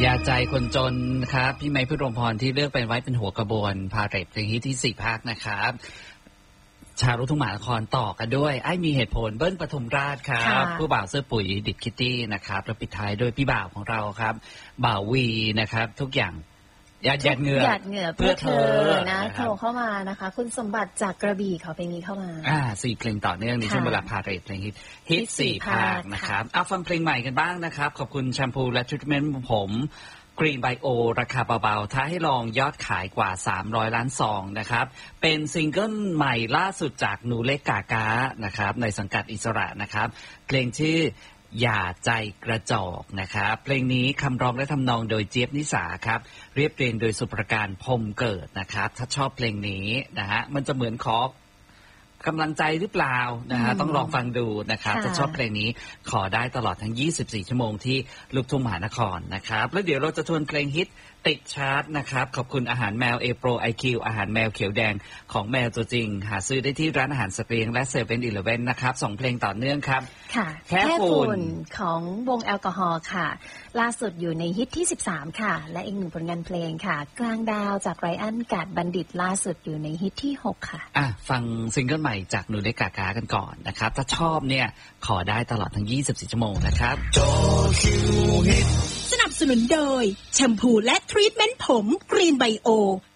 ยาใจคนจนครับพี่ไม้พิรมพรที่เลือกไปไว้เป็นหัวกระบวนพาเรตเพลงฮิตที่4 ภาคนะครับชาวลูกทุ่งมหานครต่อกันด้วยไอ้มีเหตุผลเบิ้ลปทุมราชครับผู้บ่าวเสื้อปุ๋ยดิบคิตตี้นะครับแล้วปิดท้ายด้วยพี่บ่าวของเราครับบ่าววีนะครับทุกอย่างหยาดเหงื่อเพื่อเธอนะโทรเข้ามานะคะคุณสมบัติจากกระบี่เขาเพลงนี้เข้ามา 4 เพลงต่อเนื่องในช่วงเวลาพาเรตเพลงฮิต4 ภาคนะครับเอาฟังเพลงใหม่กันบ้างนะครับขอบคุณแชมพูและทรีทเมนต์ผมกรีนไบโอราคาเบาๆท้าให้ลองยอดขายกว่า300 ล้านซองนะครับเป็นซิงเกิลใหม่ล่าสุดจากหนูเล็กกากานะครับในสังกัดอิสระนะครับเพลงชื่ออย่าใจกระจอกนะครับเพลงนี้คำร้องและทำนองโดยเจี๊ยบนิสาครับเรียบเรียงโดยสุประการพรหมเกิดนะครับถ้าชอบเพลงนี้นะฮะมันจะเหมือนขอกำลังใจหรือเปล่านะฮะต้องลองฟังดูนะครับถ้าชอบเพลงนี้ขอได้ตลอดทั้ง24 ชั่วโมงที่ลูกทุ่งมหานครนะครับแล้วเดี๋ยวเราจะทวนเพลงฮิตติดชาร์ตนะครับขอบคุณอาหารแมว A Pro IQ อาหารแมวเขียวแดงของแมวตัวจริงหาซื้อได้ที่ร้านอาหารสเปียงและ7-Eleven นะครับ2 เพลงต่อเนื่องครับค่ะแค่ฝุ่นของวงแอลกอฮอล์ค่ะล่าสุดอยู่ในฮิตที่13ค่ะและอีก1 ผลงานเพลงค่ะกลางดาวจากไรอันกาดบัณฑิตล่าสุดอยู่ในฮิตที่6ค่ะฟังซิงเกิลใหม่จากหนูเล็กกากากันก่อนนะครับถ้าชอบเนี่ยขอได้ตลอดทั้ง24 ชั่วโมงนะครับสนับสนุนโดยแชมพูและทรีทเมนต์ผมกรีนไบโอ